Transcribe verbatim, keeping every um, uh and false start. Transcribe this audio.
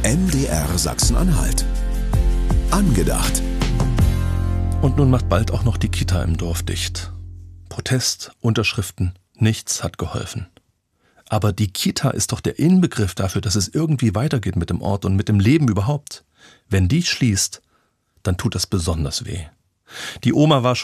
M D R Sachsen-Anhalt. Angedacht. Und nun macht bald auch noch die Kita im Dorf dicht. Protest, Unterschriften, nichts hat geholfen. Aber die Kita ist doch der Inbegriff dafür, dass es irgendwie weitergeht mit dem Ort und mit dem Leben überhaupt. Wenn die schließt, dann tut das besonders weh. Die Oma war schon